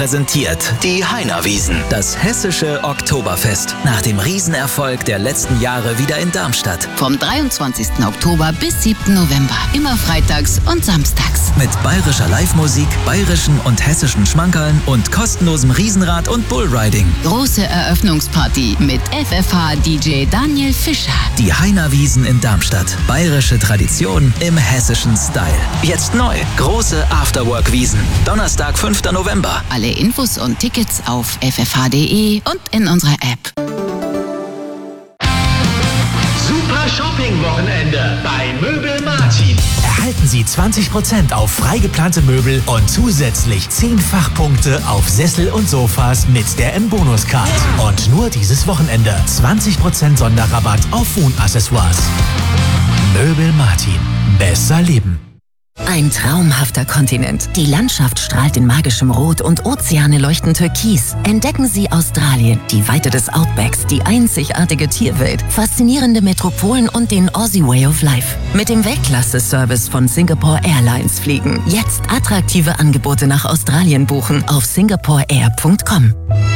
Präsentiert die Heinerwiesen, das hessische Oktoberfest. Nach dem Riesenerfolg der letzten Jahre wieder in Darmstadt. Vom 23. Oktober bis 7. November. Immer freitags und samstags. Mit bayerischer Live-Musik, bayerischen und hessischen Schmankerln und kostenlosem Riesenrad und Bullriding. Große Eröffnungsparty mit FFH-DJ Daniel Fischer. Die Heinerwiesen in Darmstadt. Bayerische Tradition im hessischen Style. Jetzt neu. Große Afterwork-Wiesen. Donnerstag, 5. November. Alle Infos und Tickets auf ffh.de und in unserer App. Super Shopping-Wochenende bei Möbel Martin. Erhalten Sie 20% auf freigeplante Möbel und zusätzlich 10 Fachpunkte auf Sessel und Sofas mit der M-Bonus-Card. Und nur dieses Wochenende 20% Sonderrabatt auf Wohnaccessoires. Möbel Martin. Besser leben. Ein traumhafter Kontinent. Die Landschaft strahlt in magischem Rot und Ozeane leuchten türkis. Entdecken Sie Australien, die Weite des Outbacks, die einzigartige Tierwelt, faszinierende Metropolen und den Aussie Way of Life. Mit dem Weltklasse-Service von Singapore Airlines fliegen. Jetzt attraktive Angebote nach Australien buchen auf singaporeair.com.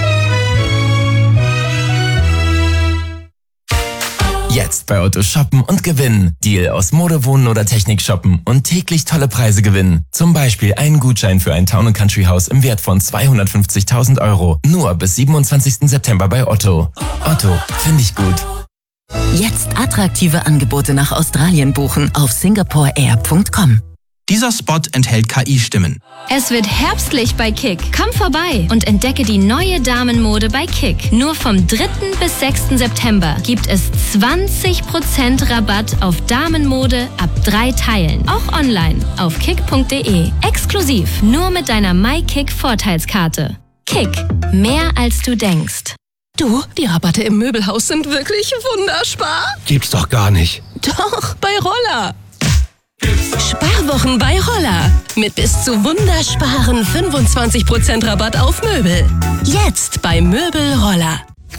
Jetzt bei Otto shoppen und gewinnen. Deal aus Mode, Wohnen oder Technik shoppen und täglich tolle Preise gewinnen. Zum Beispiel einen Gutschein für ein Town & Country Haus im Wert von 250.000 €. Nur bis 27. September bei Otto. Otto, finde ich gut. Jetzt attraktive Angebote nach Australien buchen auf singaporeair.com. Dieser Spot enthält KI-Stimmen. Es wird herbstlich bei Kick. Komm vorbei und entdecke die neue Damenmode bei Kick. Nur vom 3. bis 6. September gibt es 20% Rabatt auf Damenmode ab 3 Teilen. Auch online auf kick.de. Exklusiv nur mit deiner MyKick-Vorteilskarte. Kick. Mehr als du denkst. Du, die Rabatte im Möbelhaus sind wirklich wunderbar. Gibt's doch gar nicht. Doch, bei Roller. Sparwochen bei Roller. Mit bis zu wundersparen 25% Rabatt auf Möbel. Jetzt bei Möbel Roller.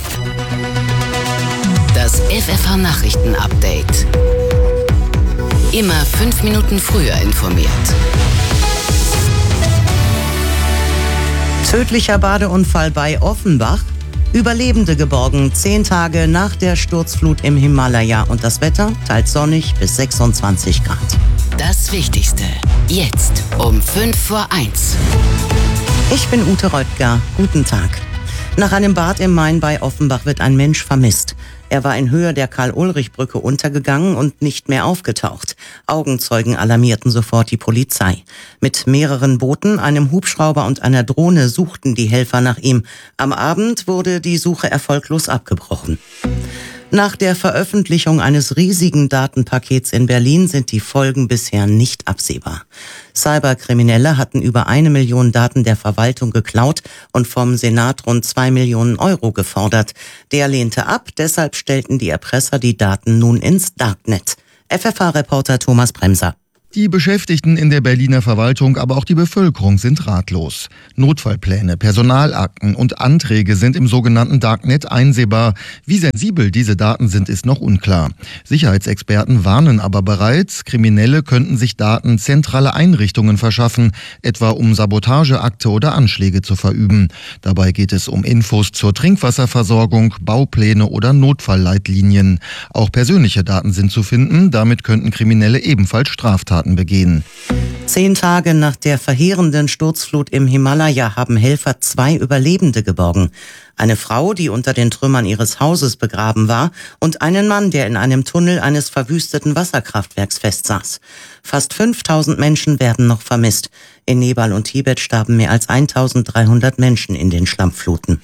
Das FFH-Nachrichten-Update. Immer 5 Minuten früher informiert. Tödlicher Badeunfall bei Offenbach. Überlebende geborgen 10 Tage nach der Sturzflut im Himalaya. Und das Wetter teils sonnig bis 26 Grad. Das Wichtigste. Jetzt um 1:05. Ich bin Ute Röttger. Guten Tag. Nach einem Bad im Main bei Offenbach wird ein Mensch vermisst. Er war in Höhe der Karl-Ulrich-Brücke untergegangen und nicht mehr aufgetaucht. Augenzeugen alarmierten sofort die Polizei. Mit mehreren Booten, einem Hubschrauber und einer Drohne suchten die Helfer nach ihm. Am Abend wurde die Suche erfolglos abgebrochen. Nach der Veröffentlichung eines riesigen Datenpakets in Berlin sind die Folgen bisher nicht absehbar. Cyberkriminelle hatten über 1 Million Daten der Verwaltung geklaut und vom Senat rund 2 Millionen € gefordert. Der lehnte ab, deshalb stellten die Erpresser die Daten nun ins Darknet. FFH-Reporter Thomas Bremser. Die Beschäftigten in der Berliner Verwaltung, aber auch die Bevölkerung sind ratlos. Notfallpläne, Personalakten und Anträge sind im sogenannten Darknet einsehbar. Wie sensibel diese Daten sind, ist noch unklar. Sicherheitsexperten warnen aber bereits, Kriminelle könnten sich Daten zentraler Einrichtungen verschaffen, etwa um Sabotageakte oder Anschläge zu verüben. Dabei geht es um Infos zur Trinkwasserversorgung, Baupläne oder Notfallleitlinien. Auch persönliche Daten sind zu finden, damit könnten Kriminelle ebenfalls Straftaten begehen. 10 Tage nach der verheerenden Sturzflut im Himalaya haben Helfer 2 Überlebende geborgen. Eine Frau, die unter den Trümmern ihres Hauses begraben war, und einen Mann, der in einem Tunnel eines verwüsteten Wasserkraftwerks festsaß. Fast 5000 Menschen werden noch vermisst. In Nepal und Tibet starben mehr als 1300 Menschen in den Schlammfluten.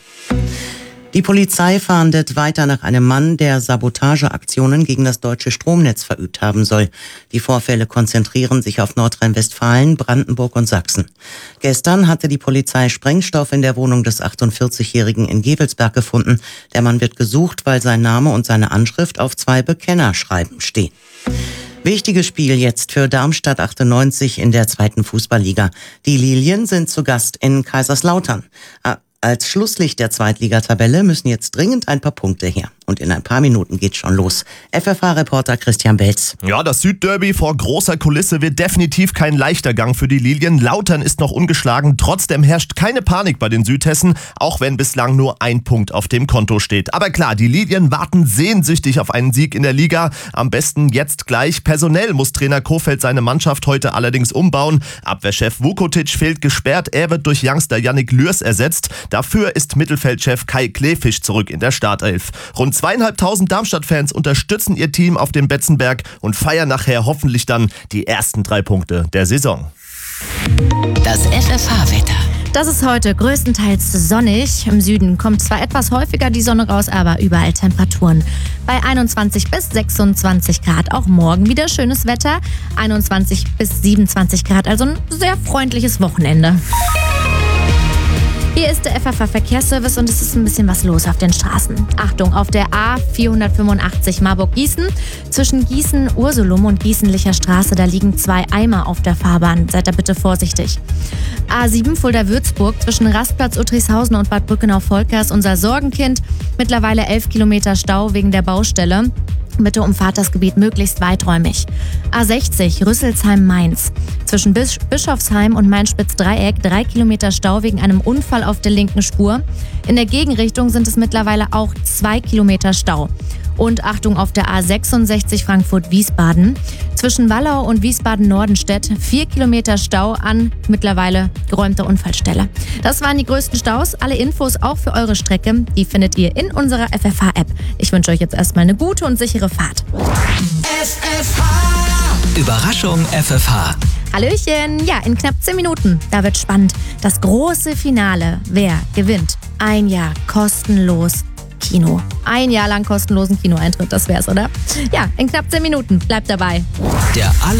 Die Polizei fahndet weiter nach einem Mann, der Sabotageaktionen gegen das deutsche Stromnetz verübt haben soll. Die Vorfälle konzentrieren sich auf Nordrhein-Westfalen, Brandenburg und Sachsen. Gestern hatte die Polizei Sprengstoff in der Wohnung des 48-Jährigen in Gevelsberg gefunden. Der Mann wird gesucht, weil sein Name und seine Anschrift auf 2 Bekennerschreiben stehen. Wichtiges Spiel jetzt für Darmstadt 98 in der 2. Fußballliga. Die Lilien sind zu Gast in Kaiserslautern. Als Schlusslicht der Zweitligatabelle müssen jetzt dringend ein paar Punkte her. Und in ein paar Minuten geht's schon los. FFH-Reporter Christian Belz. Ja, das Südderby vor großer Kulisse wird definitiv kein leichter Gang für die Lilien. Lautern ist noch ungeschlagen. Trotzdem herrscht keine Panik bei den Südhessen, auch wenn bislang nur ein Punkt auf dem Konto steht. Aber klar, die Lilien warten sehnsüchtig auf einen Sieg in der Liga. Am besten jetzt gleich. Personell muss Trainer Kohfeldt seine Mannschaft heute allerdings umbauen. Abwehrchef Vukotic fehlt gesperrt. Er wird durch Youngster Yannick Lürs ersetzt. Dafür ist Mittelfeldchef Kai Kleefisch zurück in der Startelf. Rund 2.500 Darmstadt-Fans unterstützen ihr Team auf dem Betzenberg und feiern nachher hoffentlich dann die ersten 3 Punkte der Saison. Das FFH-Wetter. Das ist heute größtenteils sonnig. Im Süden kommt zwar etwas häufiger die Sonne raus, aber überall Temperaturen bei 21 bis 26 Grad. Auch morgen wieder schönes Wetter, 21 bis 27 Grad, also ein sehr freundliches Wochenende. Hier ist der FFH-Verkehrsservice und es ist ein bisschen was los auf den Straßen. Achtung, auf der A485 Marburg-Gießen. Zwischen Gießen-Ursulum und Gießen-Licher Straße, da liegen 2 Eimer auf der Fahrbahn. Seid da bitte vorsichtig. A7 Fulda-Würzburg, zwischen Rastplatz Uttrichshausen und Bad Brückenau-Volkers, unser Sorgenkind. Mittlerweile 11 Kilometer Stau wegen der Baustelle. Bitte umfahrt das Gebiet möglichst weiträumig. A60 Rüsselsheim-Mainz. Zwischen Bischofsheim und Main-Spitz-Dreieck 3 Kilometer Stau wegen einem Unfall auf der linken Spur. In der Gegenrichtung sind es mittlerweile auch 2 Kilometer Stau. Und Achtung auf der A66 Frankfurt-Wiesbaden. Zwischen Wallau und Wiesbaden-Nordenstedt 4 Kilometer Stau an mittlerweile geräumter Unfallstelle. Das waren die größten Staus. Alle Infos auch für eure Strecke, die findet ihr in unserer FFH-App. Ich wünsche euch jetzt erstmal eine gute und sichere Fahrt. FFH! Überraschung FFH. Hallöchen! Ja, in knapp 10 Minuten, da wird spannend. Das große Finale. Wer gewinnt? Ein Jahr kostenlos Kino. Ein Jahr lang kostenlosen Kinoeintritt, das wär's, oder? Ja, in knapp 10 Minuten. Bleibt dabei. Der